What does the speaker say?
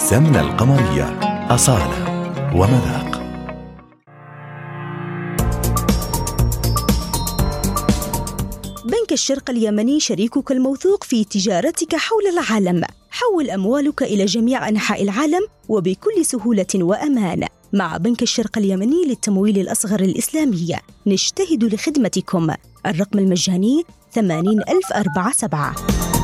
السمنة القمرية، أصالة ومذاق. بنك الشرق اليمني شريكك الموثوق في تجارتك حول العالم. حول أموالك إلى جميع أنحاء العالم وبكل سهولة وأمان. مع بنك الشرق اليمني للتمويل الأصغر الإسلامي نجتهد لخدمتكم. الرقم المجاني 80047.